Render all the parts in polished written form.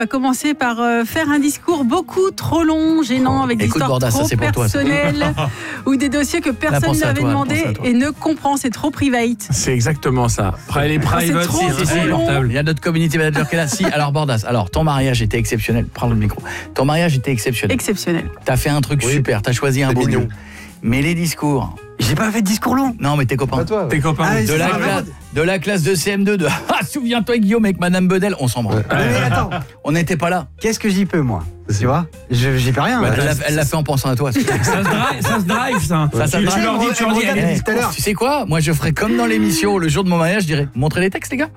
va commencer par faire un discours beaucoup trop long, gênant, avec des Écoute, histoires Bordas, trop ça, c'est pour toi, ça. personnelles ou des dossiers que personne pense à n'avait toi, demandé pense à toi. et ne comprend. C'est trop private. C'est exactement ça. Les private, trop c'est long. insupportable. Il y a notre community manager qui est là. Si, alors Bordas, ton mariage était exceptionnel. Prends le micro. Ton mariage était exceptionnel. Exceptionnel. T'as fait un truc super, t'as choisi un C'est beau mignon. lieu. Mais les discours, J'ai pas fait de discours long. non mais tes copains. Pas toi. Tes copains. Ah, De c'est la, ça, classe, de la classe de CM2 de souviens-toi Guillaume avec Madame Bedel, on s'en branle. Mais attends, On n'était pas là. qu'est-ce que j'y peux, moi? Tu vois? J'y peux rien. Bah, Elle l'a fait en pensant à toi. Ça se drive, ça. Ça Tu drive. leur dis, Regarde, eh, tout à l'heure. Tu sais quoi? Moi je ferais comme dans l'émission le jour de mon mariage, je dirais montrez les textes les gars.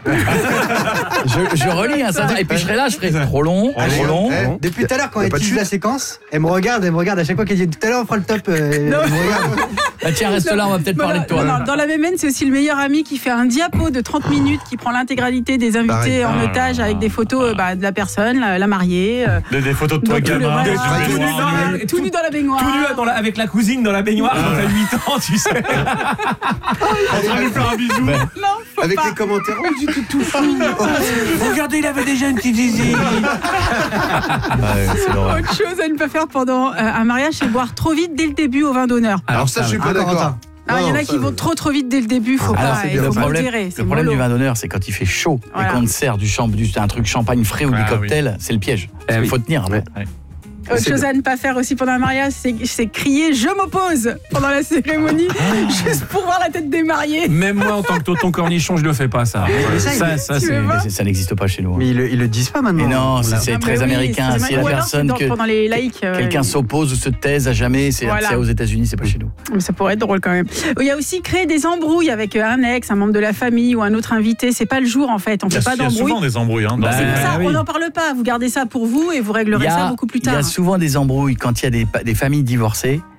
je relis ça et puis je serai là, je ferai trop long, trop long. Depuis tout à l'heure, quand Y a elle pas de utilise chute. la séquence, elle me regarde à chaque fois qu'elle dit tout à l'heure, on fera le top. Elle me regarde. Bah, tiens reste là, on va peut-être parler de toi. Non, dans la même haine, c'est aussi le meilleur ami qui fait un diapo de 30 minutes, qui prend l'intégralité des invités Pareil. en otage avec des photos de la personne, la mariée. Des photos de toi, Donc, tout le- gamin. voilà, tout nu, non, tout nu dans la baignoire. Tout nu avec la cousine dans la baignoire quand t'as 8 ans, tu sais. En train de lui faire un bisou. Non, faut Avec pas. les commentaires, oh, j'étais tout fou. Regardez, il avait déjà une petite zizi. C'est l'horreur. Autre chose à ne pas faire pendant un mariage, c'est boire trop vite dès le début au vin d'honneur. Alors ça, je suis pas Encore d'accord. un. Alors, il y en a qui vont trop vite dès le début, faut Alors, pas, c'est il bien. faut Le problème, modérer, c'est le problème mollo. du vin d'honneur, c'est quand il fait chaud Voilà. et qu'on te sert un truc champagne frais ou du Ah, cocktail, c'est le piège. Il oui. faut tenir. Ouais. Autre chose à ne pas faire aussi pendant un mariage, c'est crier « je m'oppose » pendant la cérémonie, juste pour voir la tête des mariés. Même moi, en tant que tonton cornichon, je le fais pas, ça. Mais ça, Ça, tu c'est. veux voir Ça n'existe pas chez nous. Mais ils le disent pas maintenant. Mais non, Là. c'est Ah, très mais oui, américain. c'est Si la ou alors, personne c'est pendant les laïcs. quelqu'un s'oppose ou se taise à jamais, c'est Voilà. aux États-Unis, c'est pas chez nous. Mais ça pourrait être drôle quand même. Il y a aussi créer des embrouilles avec un ex, un membre de la famille ou un autre invité. C'est pas le jour en fait. On fait pas Il y a d'embrouille. souvent des embrouilles. Hein, dans C'est les- pour ça, oui. on n'en parle pas. Vous gardez ça pour vous et vous réglerez ça beaucoup plus Il y tard. a souvent des embrouilles quand il y a des familles divorcées.